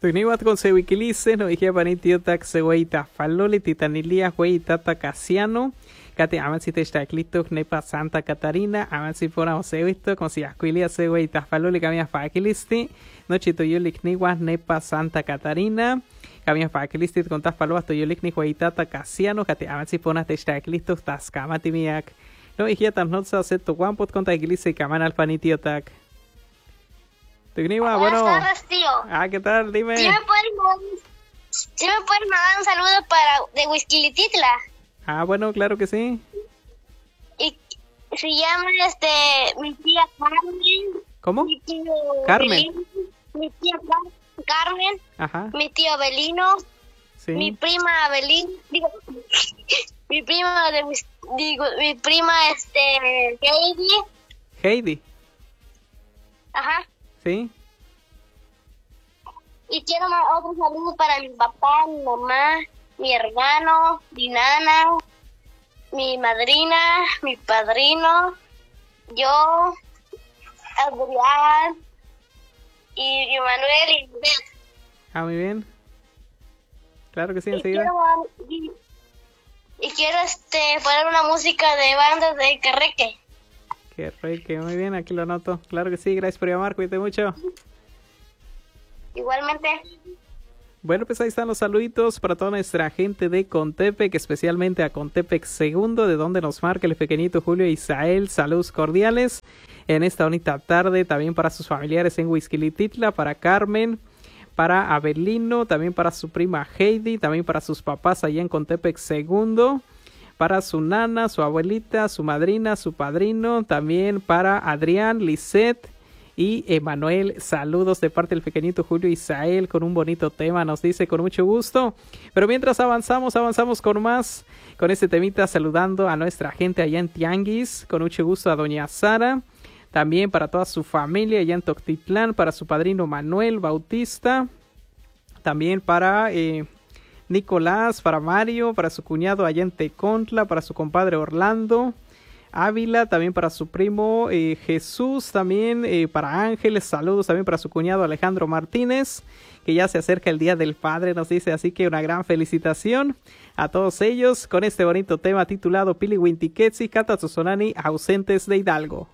Tugniwat con Sehuiquilice, no dije panitiotac Sehueita Faloli, Titanilia, Hueitata Casiano, Cate Amansi Testaclito, Nepa Santa Catarina, Amansi Fora Oseuito, con Siasquilia Sehueita Faloli, Camia Faquilisti, Nochito Yulicniwa, Nepa Santa Catarina, Camia Faquilisti, con Tafaloas, Toyolicni, Hueitata Casiano, Cate Amansi Fona Testaclito, Tascamatimiac, no dije tan notsa Seto Wampot, con Taquilice y Caman Alpanitiotac. Buenas Bueno. tardes, tío. ¿Qué tal? Dime. ¿Sí me puedes mandar un saludo de Huixquilititla? Bueno, claro que sí. Y se llama mi tía Carmen. ¿Cómo? Mi tío Carmen. Belino, mi tía Carmen. Ajá. Mi tío Belino. Sí. Mi prima Belino. Mi prima mi prima Heidi. Heidi. Ajá. Sí. Y quiero otro saludo para mi papá, mi mamá, mi hermano, mi nana, mi madrina, mi padrino, yo, Adrián, y Manuel y Beth. Muy bien. Claro que sí, Y enseguida. quiero poner una música de bandas de Querreque. Qué rico, muy bien, aquí lo anoto. Claro que sí, gracias por llamar, cuídate mucho. Igualmente. Bueno, pues ahí están los saluditos para toda nuestra gente de Contepec, especialmente a Contepec Segundo, de donde nos marca el pequeñito Julio Isael. Saludos cordiales en esta bonita tarde, también para sus familiares en Huixquilititla, para Carmen, para Abelino, también para su prima Heidi, también para sus papás allá en Contepec Segundo, para su nana, su abuelita, su madrina, su padrino, también para Adrián, Lisette y Emanuel. Saludos de parte del pequeñito Julio Isael con un bonito tema, nos dice con mucho gusto. Pero mientras avanzamos con más, con este temita, saludando a nuestra gente allá en Tianguis, con mucho gusto a doña Sara, también para toda su familia allá en Toctitlán, para su padrino Manuel Bautista, también para Nicolás, para Mario, para su cuñado allá en Tecontla, para su compadre Orlando Ávila, también para su primo Jesús, también para Ángeles, saludos también para su cuñado Alejandro Martínez, que ya se acerca el Día del Padre, nos dice, así que una gran felicitación a todos ellos con este bonito tema titulado Pili Wintiquetsi, Cata Tuzonani, ausentes de Hidalgo.